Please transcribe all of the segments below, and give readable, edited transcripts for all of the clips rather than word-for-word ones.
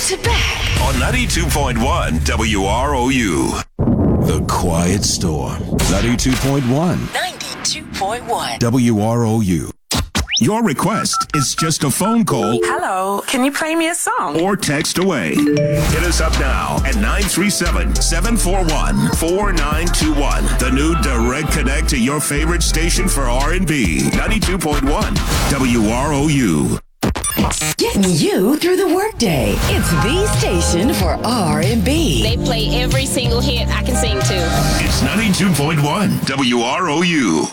to back. On 92.1 WROU. The Quiet Storm. 92.1 92.1 WROU. Your request is just a phone call Hello, can you play me a song? or text away. Hit us up now at 937-741-4921. The new direct connect to your favorite station for R&B. 92.1 WROU. Getting you through the workday. It's the station for R&B. They play every single hit I can sing to. It's 92.1 WROU.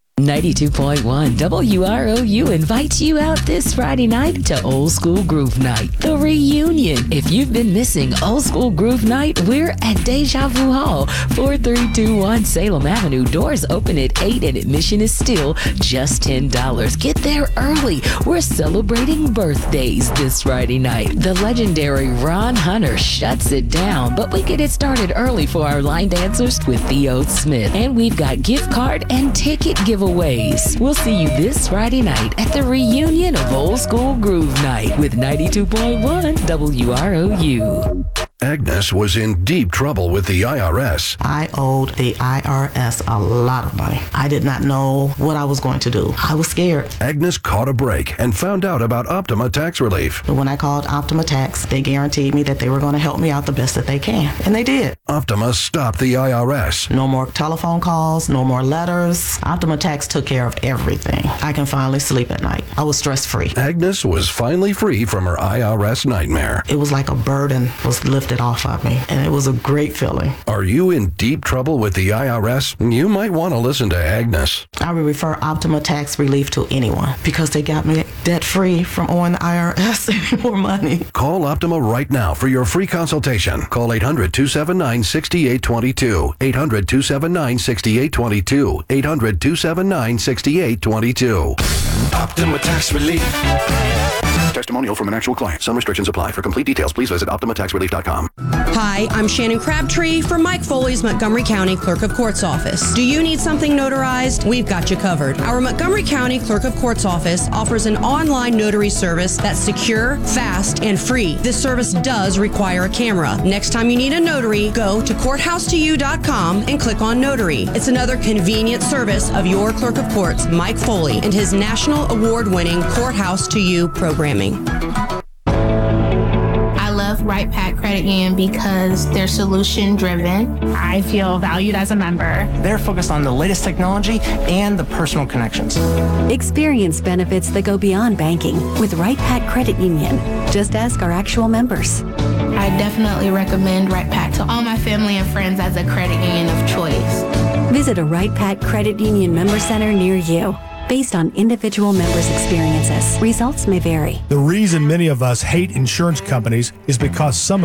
92.1 WROU invites you out this Friday night to Old School Groove Night, the reunion. If you've been missing Old School Groove Night, we're at Deja Vu Hall, 4321 Salem Avenue. Doors open at 8 and admission is still just $10. Get there early. We're celebrating birthdays this Friday night. The legendary Ron Hunter shuts it down, but we get it started early for our line dancers with Theo Smith. And we've got gift card and ticket giveaways. We'll see you this Friday night at the reunion of Old School Groove Night with 92.1 WROU. Agnes was in deep trouble with the IRS. I owed the IRS a lot of money. I did not know what I was going to do. I was scared. Agnes caught a break and found out about Optima Tax Relief. But when I called Optima Tax, they guaranteed me that they were going to help me out the best that they can. And they did. Optima stopped the IRS. No more telephone calls, no more letters. Optima Tax took care of everything. I can finally sleep at night. I was stress-free. Agnes was finally free from her IRS nightmare. It was like a burden was lifted off of me, and it was a great feeling. Are you in deep trouble with the IRS? You might want to listen to Agnes. I would refer Optima Tax Relief to anyone because they got me debt-free from owing the IRS any more money. Call Optima right now for your free consultation. Call 800-279-6822. 800-279-6822. 800-279-6822. Optima Tax Relief. Testimonial from an actual client. Some restrictions apply. For complete details, please visit OptimaTaxRelief.com. Hi, I'm Shannon Crabtree from Mike Foley's Montgomery County Clerk of Court's office. Do you need something notarized? We've got you covered. Our Montgomery County Clerk of Court's office offers an online notary service that's secure, fast, and free. This service does require a camera. Next time you need a notary, go to courthouse2u.com and click on notary. It's another convenient service of your Clerk of Courts, Mike Foley, and his national award-winning Courthouse to You programming. I love Right Pack Credit Union because they're solution driven. I feel valued as a member. They're focused on the latest technology and the personal connections. Experience benefits that go beyond banking with Right Pack Credit Union. Just ask our actual members. I definitely recommend Right Pack to all my family and friends as a credit union of choice. Visit a Right Pack Credit Union member center near you. Based on individual members' experiences, results may vary. The reason many of us hate insurance companies is because some